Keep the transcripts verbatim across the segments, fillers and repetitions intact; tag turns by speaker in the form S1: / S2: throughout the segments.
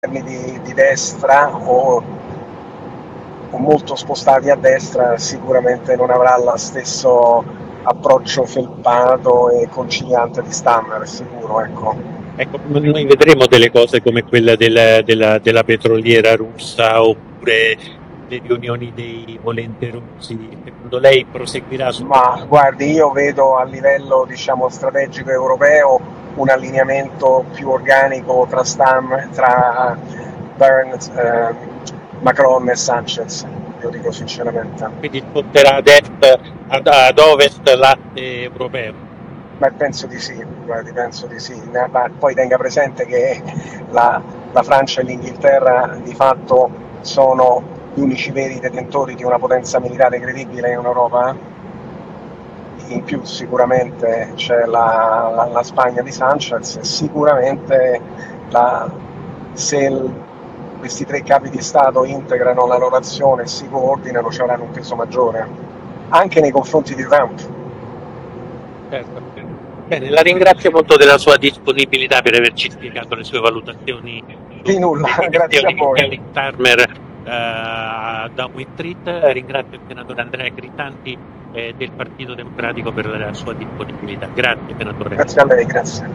S1: di, di destra o, o molto spostati a destra sicuramente non avrà lo stesso approccio felpato e conciliante di Stammer, sicuro, ecco.
S2: Ecco, noi vedremo delle cose come quella della, della, della petroliera russa oppure le riunioni dei volenti russi. Secondo lei proseguirà su questo?
S1: Ma guardi, io vedo a livello diciamo strategico europeo un allineamento più organico tra Stam, tra Burns, eh, Macron e Sanchez, io dico sinceramente.
S2: Quindi porterà ad est, ad, ad ovest l'asse europeo.
S1: Beh, penso di sì, guardi, penso di sì. Ma poi tenga presente che la, la Francia e l'Inghilterra di fatto sono gli unici veri detentori di una potenza militare credibile in Europa. In più sicuramente c'è la, la, la Spagna di Sanchez, sicuramente la, se il, questi tre capi di Stato integrano la loro azione e si coordinano, ci avranno un peso maggiore, anche nei confronti di Trump.
S2: Certo. Bene, la ringrazio molto della sua disponibilità per averci spiegato le sue valutazioni
S1: di nulla, grazie a voi.
S2: Kelly Starmer uh, da Downing Street. Ringrazio il senatore Andrea Crisanti eh, del Partito Democratico per la sua disponibilità. Grazie senatore.
S1: Grazie a lei, grazie.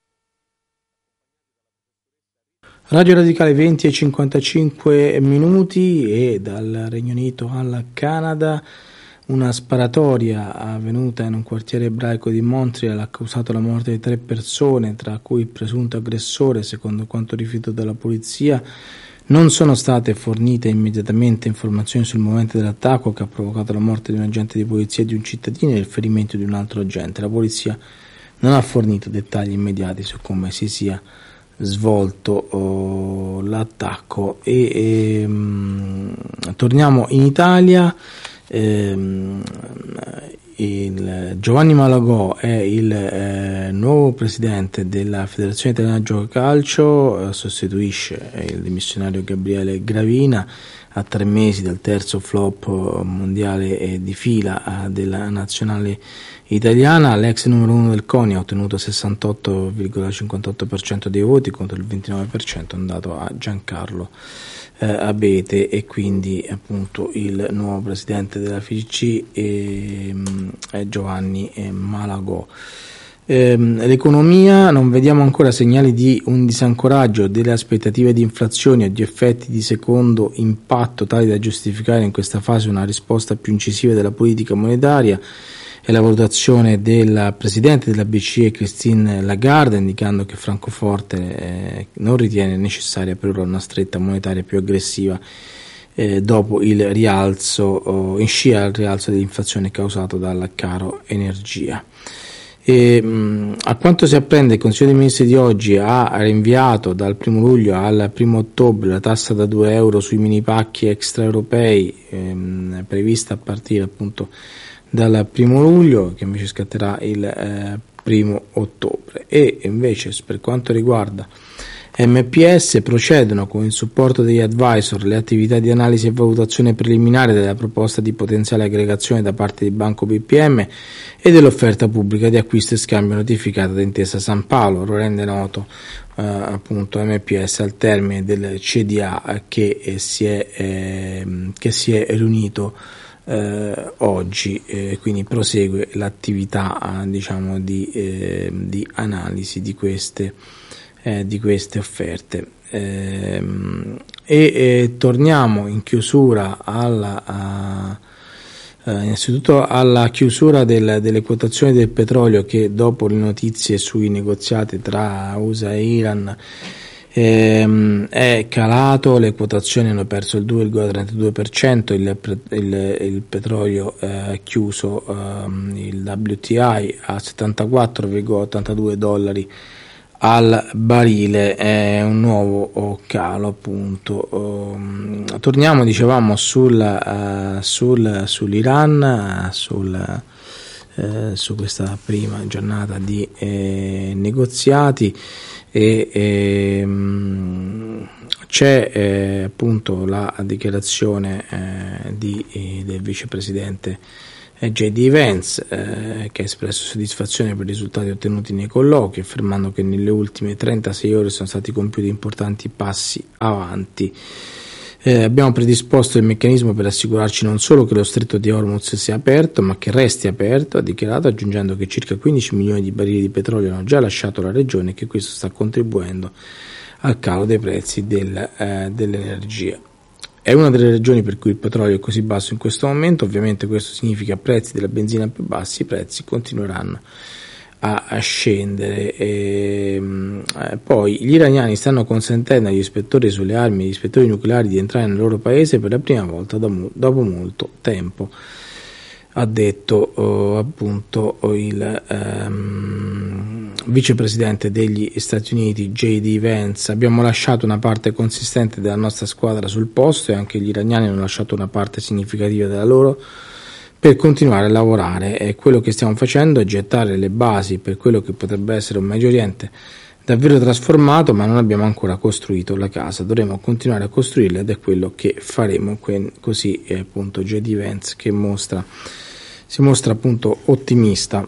S3: Radio Radicale venti e cinquantacinque minuti e dal Regno Unito al Canada. Una sparatoria avvenuta in un quartiere ebraico di Montreal ha causato la morte di tre persone, tra cui il presunto aggressore, secondo quanto riferito dalla polizia. Non sono state fornite immediatamente informazioni sul momento dell'attacco che ha provocato la morte di un agente di polizia e di un cittadino e il ferimento di un altro agente. La polizia non ha fornito dettagli immediati su come si sia svolto oh, l'attacco. E, e um, torniamo in Italia. Eh, il Giovanni Malagò è il eh, nuovo presidente della Federazione Italiana Gioco Calcio, eh, sostituisce il dimissionario Gabriele Gravina a tre mesi dal terzo flop mondiale eh, di fila eh, della nazionale italiana. L'ex numero uno del CONI ha ottenuto sessantotto virgola cinquantotto per cento dei voti contro il ventinove per cento andato a Giancarlo eh, Abete, e quindi appunto il nuovo presidente della F I C è, è Giovanni Malagò. Ehm, l'economia, non vediamo ancora segnali di un disancoraggio delle aspettative di inflazione o di effetti di secondo impatto tali da giustificare in questa fase una risposta più incisiva della politica monetaria. È la valutazione della presidente della B C E Christine Lagarde, indicando che Francoforte eh, non ritiene necessaria per ora una stretta monetaria più aggressiva eh, dopo il rialzo, oh, in scia al rialzo dell'inflazione causato dal caro energia. E, mh, a quanto si apprende, il Consiglio dei Ministri di oggi ha rinviato dal primo luglio al primo ottobre la tassa da due euro sui mini pacchi extraeuropei ehm, prevista a partire appunto dal primo luglio, che invece scatterà il eh, primo ottobre. E invece per quanto riguarda M P S, procedono con il supporto degli advisor le attività di analisi e valutazione preliminare della proposta di potenziale aggregazione da parte di Banco B P M e dell'offerta pubblica di acquisto e scambio notificata da Intesa San Paolo. Lo rende noto eh, appunto M P S al termine del C D A che eh, si è eh, che si è riunito Eh, oggi, eh, quindi prosegue l'attività eh, diciamo di, eh, di analisi di queste, eh, di queste offerte. Eh, e eh, torniamo in chiusura alla, a, eh, innanzitutto alla chiusura del, delle quotazioni del petrolio, che dopo le notizie sui negoziati tra U S A e Iran Ehm, è calato. Le quotazioni hanno perso il due virgola trentadue per cento, il, il, il petrolio ha eh, chiuso ehm, il W T I a settantaquattro virgola ottantadue dollari al barile, è un nuovo calo appunto. Um, torniamo, dicevamo, sul, uh, sul, sull'Iran, sul, uh, su questa prima giornata di eh, negoziati. E, e mh, c'è eh, appunto la dichiarazione eh, di, eh, del vicepresidente J D Vance, eh, che ha espresso soddisfazione per i risultati ottenuti nei colloqui, affermando che nelle ultime trentasei ore sono stati compiuti importanti passi avanti. Eh, abbiamo predisposto il meccanismo per assicurarci non solo che lo stretto di Hormuz sia aperto, ma che resti aperto, ha dichiarato, aggiungendo che circa quindici milioni di barili di petrolio hanno già lasciato la regione e che questo sta contribuendo al calo dei prezzi del, eh, dell'energia. È una delle ragioni per cui il petrolio è così basso in questo momento. Ovviamente questo significa prezzi della benzina più bassi, i prezzi continueranno a, a scendere. E, eh, poi gli iraniani stanno consentendo agli ispettori sulle armi e agli ispettori nucleari di entrare nel loro paese per la prima volta da, dopo molto tempo, ha detto uh, appunto il um, vicepresidente degli Stati Uniti J D Vance. Abbiamo lasciato una parte consistente della nostra squadra sul posto e anche gli iraniani hanno lasciato una parte significativa della loro per continuare a lavorare, e quello che stiamo facendo è gettare le basi per quello che potrebbe essere un Medio Oriente davvero trasformato, ma non abbiamo ancora costruito la casa, dovremo continuare a costruirla ed è quello che faremo. Così è appunto J D Vance che mostra si mostra appunto ottimista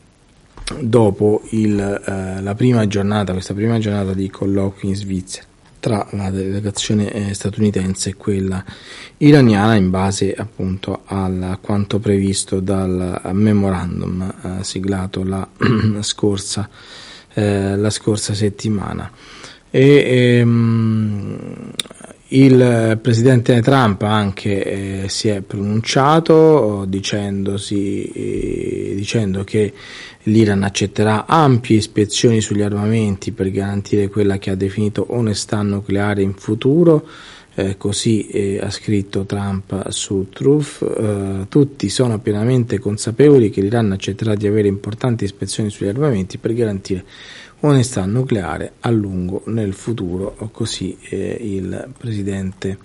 S3: dopo il, eh, la prima giornata, questa prima giornata di colloqui in Svizzera tra la delegazione eh, statunitense e quella iraniana, in base appunto a quanto previsto dal memorandum eh, siglato la scorsa eh, la scorsa settimana. E ehm, il presidente Trump anche eh, si è pronunciato dicendosi, eh, dicendo che l'Iran accetterà ampie ispezioni sugli armamenti per garantire quella che ha definito onestà nucleare in futuro. Eh, così eh, ha scritto Trump su Truth. Eh, tutti sono pienamente consapevoli che l'Iran accetterà di avere importanti ispezioni sugli armamenti per garantire onestà nucleare a lungo nel futuro. Così eh, il presidente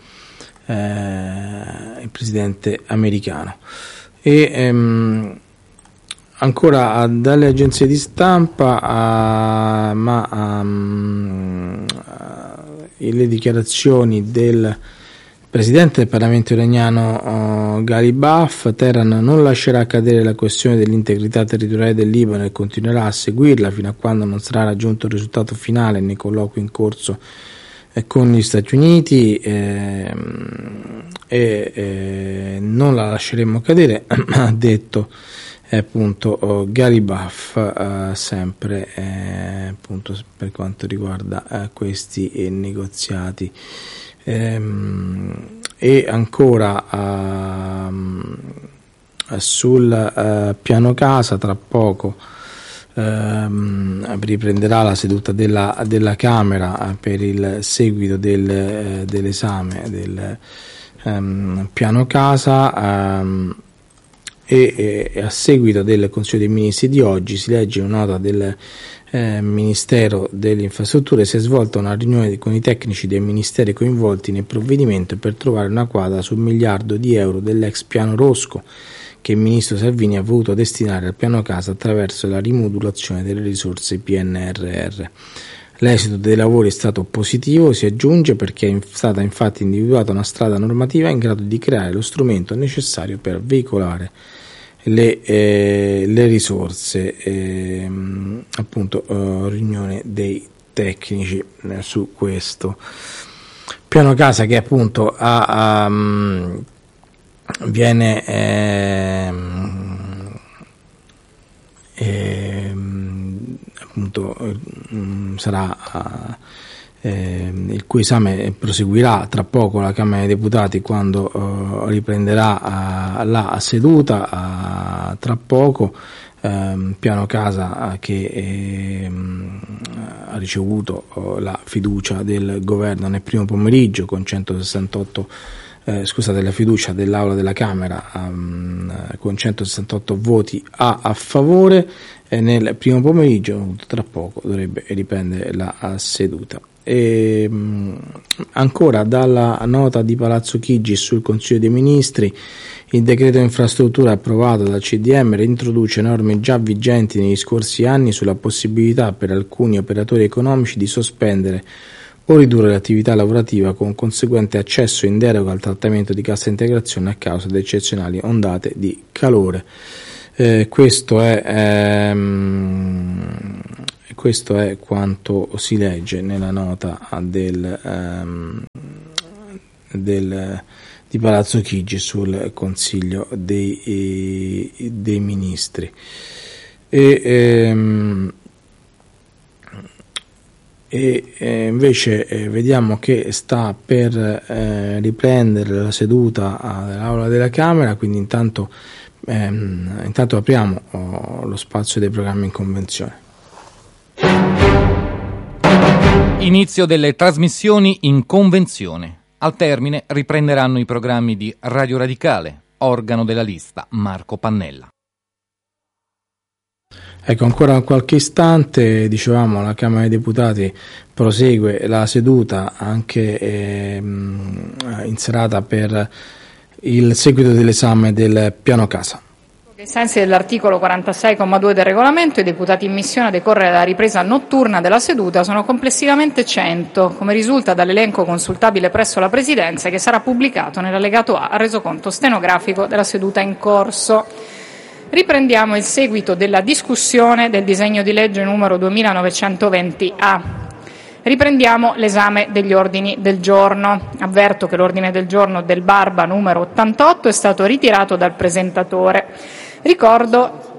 S3: eh, il presidente americano. E ehm, ancora dalle agenzie di stampa uh, ma um, le dichiarazioni del presidente del Parlamento iraniano uh, Ghalibaf: Teheran non lascerà cadere la questione dell'integrità territoriale del Libano e continuerà a seguirla fino a quando non sarà raggiunto il risultato finale nei colloqui in corso eh, con gli Stati Uniti, eh, e eh, non la lasceremo cadere, ha detto eh, appunto uh, Ghalibaf, uh, sempre eh, appunto per quanto riguarda uh, questi eh, negoziati. Ehm, e ancora uh, sul uh, piano casa, tra poco uh, riprenderà la seduta della, della Camera per il seguito del, uh, dell'esame del um, piano casa, um, e, e a seguito del Consiglio dei Ministri di oggi, si legge una nota del Eh, Ministero delle Infrastrutture, si è svolta una riunione con i tecnici dei ministeri coinvolti nel provvedimento per trovare una quadra sul miliardo di euro dell'ex piano Rosco che il ministro Salvini ha voluto destinare al piano casa attraverso la rimodulazione delle risorse P N R R. L'esito dei lavori è stato positivo, si aggiunge, perché è stata infatti individuata una strada normativa in grado di creare lo strumento necessario per veicolare Le, eh, le risorse, eh, appunto eh, riunione dei tecnici eh, su questo piano casa che appunto ha, um, viene eh, eh, appunto eh, sarà eh, il cui esame proseguirà tra poco la Camera dei Deputati quando uh, riprenderà uh, la seduta uh, tra poco. Um, piano casa uh, che eh, ha ricevuto uh, la fiducia del governo nel primo pomeriggio con centosessantotto eh, scusate la fiducia dell'Aula della Camera um, con centosessantotto voti a, a favore eh, nel primo pomeriggio. Tra poco dovrebbe riprendere la uh, seduta. E, mh, ancora dalla nota di Palazzo Chigi sul Consiglio dei Ministri: il decreto infrastruttura approvato dal C D M reintroduce norme già vigenti negli scorsi anni sulla possibilità per alcuni operatori economici di sospendere o ridurre l'attività lavorativa con conseguente accesso in deroga al trattamento di cassa integrazione a causa di eccezionali ondate di calore. Eh, questo è ehm, questo è quanto si legge nella nota del, ehm, del di Palazzo Chigi sul Consiglio dei, dei Ministri. E, ehm, e eh, invece eh, vediamo che sta per eh, riprendere la seduta dell'Aula della Camera, quindi intanto, ehm, intanto apriamo oh, lo spazio dei programmi in convenzione.
S4: Inizio delle trasmissioni in convenzione. Al termine riprenderanno i programmi di Radio Radicale, organo della lista Marco Pannella.
S3: Ecco, ancora qualche istante, dicevamo, la Camera dei Deputati prosegue la seduta anche eh, in serata per il seguito dell'esame del piano casa.
S5: Ai sensi dell'articolo quarantasei comma due del regolamento, i deputati in missione a decorrere dalla ripresa notturna della seduta sono complessivamente cento, come risulta dall'elenco consultabile presso la Presidenza, che sarà pubblicato nell'allegato A al resoconto stenografico della seduta in corso. Riprendiamo il seguito della discussione del disegno di legge numero duemilanovecentoventi A. Riprendiamo l'esame degli ordini del giorno. Avverto che l'ordine del giorno del Barba numero ottantotto è stato ritirato dal presentatore. Ricordo